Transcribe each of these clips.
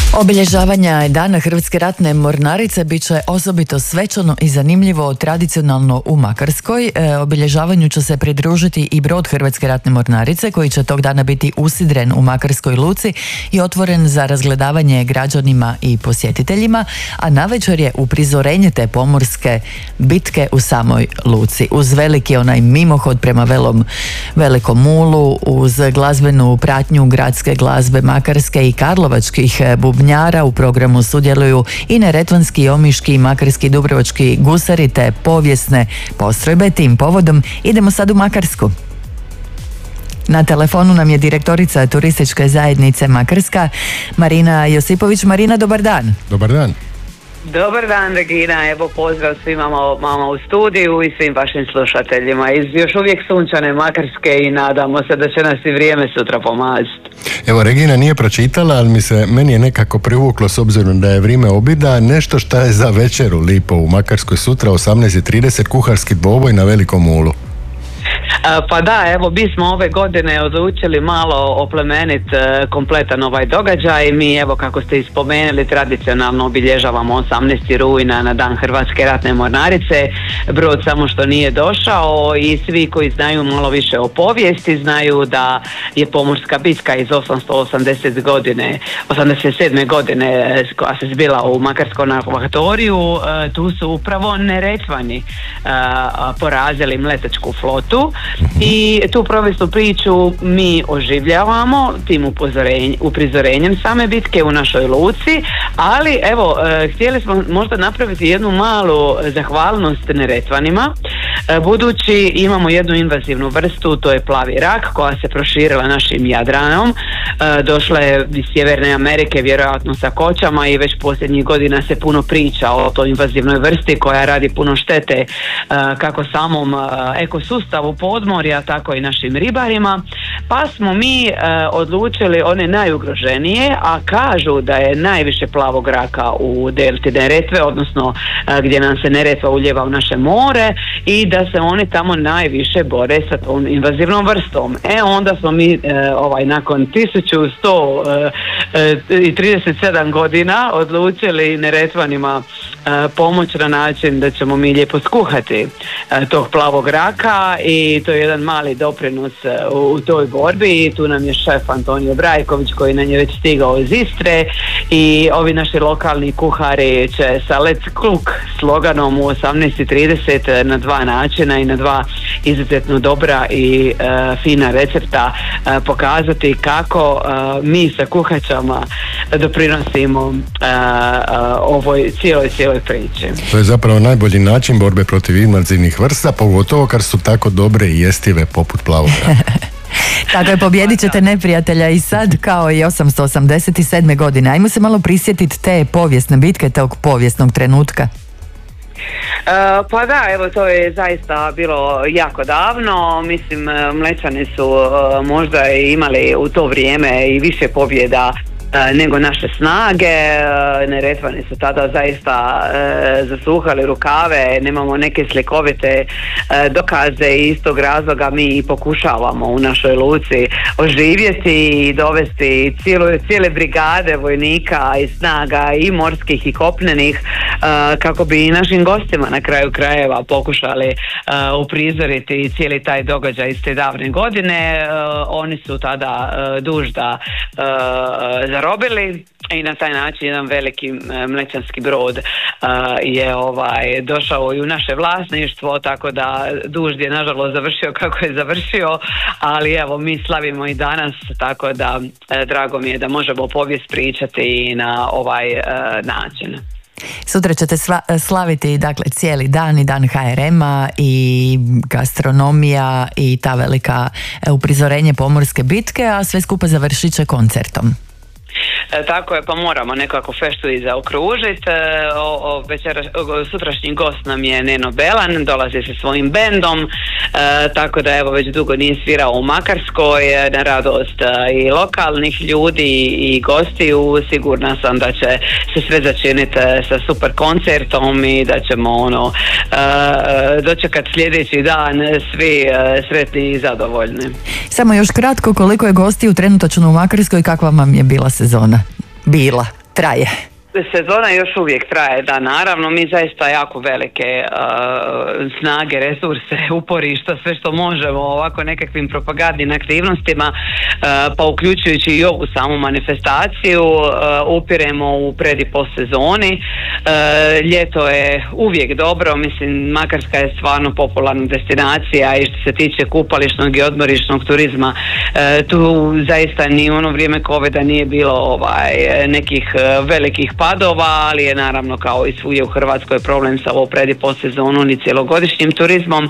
Obilježavanja Dana Hrvatske ratne mornarice bit će osobito svečano i zanimljivo tradicionalno u Makarskoj. Obilježavanju će se pridružiti i brod Hrvatske ratne mornarice koji će tog dana biti usidren u Makarskoj luci i otvoren za razgledavanje građanima i posjetiteljima, a navečer je uprizorenje te pomorske bitke u samoj luci. Uz veliki onaj mimohod prema Velikom Mulu, uz glazbenu pratnju gradske glazbe Makarske i karlovačkih bubnjara u programu sudjeluju i neretvanski, omiški, makarski, dubrovački gusari te povijesne postrojbe. Tim povodom idemo sad u Makarsku. Na telefonu nam je direktorica turističke zajednice Makarska, Marina Josipović. Marina, dobar dan. Dobar dan. Dobar dan, Regina, evo pozdrav svima mama u studiju i svim vašim slušateljima iz još uvijek sunčane Makarske i nadamo se da će nas i vrijeme sutra pomaziti. Evo, Regina nije pročitala, ali meni je nekako privuklo, s obzirom da je vrijeme obida, nešto što je za večeru lipo u Makarskoj sutra 18:30, kuharski dvoboj na Velikom Mulu. Pa da, evo, mi smo ove godine odlučili malo oplemeniti kompletan ovaj događaj. Mi, evo, kako ste ispomenuli, tradicionalno obilježavamo 18. rujna na Dan Hrvatske ratne mornarice. Brod samo što nije došao i svi koji znaju malo više o povijesti znaju da je pomorska bitka iz 887. godine koja se zbila u Makarskom akvatoriju. Tu su upravo Neretvani porazili mletačku flotu. I tu povijesnu priču mi oživljavamo tim uprizorenjem same bitke u našoj luci, ali evo, htjeli smo možda napraviti jednu malu zahvalnost Neretvanima, budući imamo jednu invazivnu vrstu, to je plavi rak koja se proširila našim Jadranom, došla je iz Sjeverne Amerike vjerojatno sa kočama i već posljednjih godina se puno priča o toj invazivnoj vrsti koja radi puno štete kako samom ekosustavu podmorja, tako i našim ribarima, pa smo mi odlučili one najugroženije, a kažu da je najviše plavog raka u delti Neretve, odnosno gdje nam se Neretva uljeva u naše more, i da se oni tamo najviše bore sa tom invazivnom vrstom. Onda smo mi nakon 1137 godina odlučili Neretvanima pomoći na način da ćemo mi lijepo skuhati tog plavog raka, i to je jedan mali doprinos u toj borbi. I tu nam je šef Antonio Brajković koji nam je već stigao iz Istre, i ovi naši lokalni kuhari će sa Let's Cook sloganom u 18:30 na dva načina i na dva izuzetno dobra i fina recepta pokazati kako mi sa kuhačama doprinosimo ovoj cijeloj priči. To je zapravo najbolji način borbe protiv invazivnih vrsta, pogotovo kad su tako dobre i jestive poput plavog raka. Tako je, pobijedit ćete neprijatelja i sad kao i 887. godine. Ajmo se malo prisjetiti te povijesne bitke, tog povijesnog trenutka. Pa da, evo, to je zaista bilo jako davno. Mislim, Mlečani su možda imali u to vrijeme i više pobjeda nego naše snage. Neretvani su tada zaista zasuhali rukave, nemamo neke slikovite dokaze, i iz tog razloga mi i pokušavamo u našoj luci oživjeti i dovesti cijele brigade vojnika i snaga, i morskih i kopnenih, kako bi i našim gostima na kraju krajeva pokušali uprizoriti cijeli taj događaj iz te davne godine. Oni su tada duž da zarobili, i na taj način jedan veliki mlečanski brod je došao i u naše vlasništvo, tako da dužd je nažalost završio kako je završio, ali evo, mi slavimo i danas, tako da drago mi je da možemo povijest pričati i na ovaj način. Sutra ćete slaviti, dakle, cijeli dan, i dan HRM-a i gastronomija i ta velika uprizorenje pomorske bitke, a sve skupa završit će koncertom. Tako je, pa moramo nekako feštu i zaokružiti. Sutrašnji gost nam je Neno Belan, dolazi sa svojim bendom, tako da evo, već dugo nije svirao u Makarskoj, na radost i lokalnih ljudi i gostiju. Sigurna sam da će se sve začiniti sa super koncertom i da ćemo dočekati sljedeći dan svi sretni i zadovoljni. Samo još kratko, koliko je gostiju trenutačno u Makarskoj, kakva vam je bila sezona? Bila. traje. Sezona još uvijek traje, da, naravno, mi zaista jako velike snage, resurse, uporišta, sve što možemo ovako nekakvim propagandnim aktivnostima, pa uključujući i ovu samu manifestaciju, upiremo u pred i post sezoni. Ljeto je uvijek dobro, mislim, Makarska je stvarno popularna destinacija i što se tiče kupališnog i odmorišnog turizma, tu zaista ni u ono vrijeme covida nije bilo nekih velikih padova, ali je naravno kao i svugdje u Hrvatskoj problem sa ovo pred i post sezonom i cjelogodišnjim turizmom.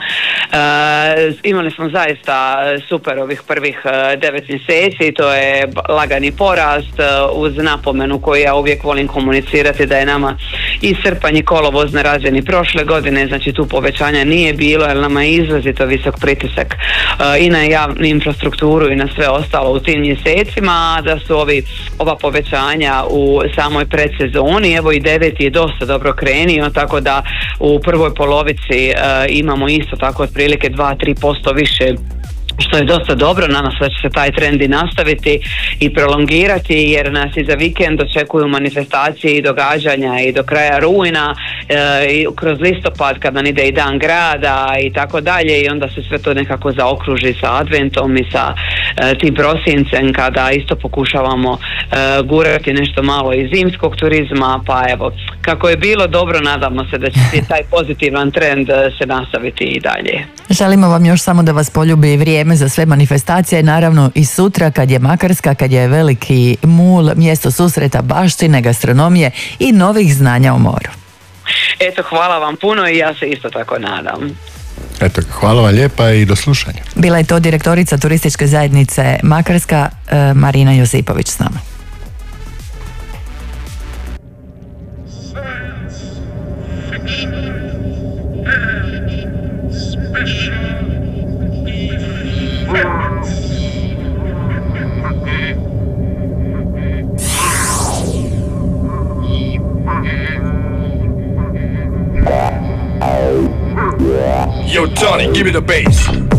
Imali smo zaista super ovih prvih 9 mjeseci, to je lagani porast uz napomenu koju ja uvijek volim komunicirati da je nama i srpanj i kolovoz na razini prošle godine, znači tu povećanja nije bilo jer nama je izrazito visok pritisak i na javnu infrastrukturu i na sve ostalo u tim mjesecima, da su ova povećanja u samoj predsezoni, evo i 9. je dosta dobro krenio, tako da u prvoj polovici imamo isto tako otprilike 2-3% više, što je dosta dobro. Nadam se da će se taj trend i nastaviti i prolongirati, jer nas i za vikend očekuju manifestacije i događanja i do kraja rujna i kroz listopad kad nam ide i dan grada i tako dalje, i onda se sve to nekako zaokruži sa adventom i sa tim prosincem kada isto pokušavamo gurati nešto malo iz zimskog turizma, pa evo, kako je bilo dobro, nadamo se da će taj pozitivan trend se nastaviti i dalje. Želimo vam još samo da vas poljubi vrijeme za sve manifestacije, naravno i sutra kad je Makarska, kad je Veliki Mul, mjesto susreta, baštine, gastronomije i novih znanja o moru. Eto, hvala vam puno i ja se isto tako nadam. Eto, hvala vam lijepa i do slušanja. Bila je to direktorica turističke zajednice Makarska, Marina Josipović s nama. Yo, Tony, give me the bass.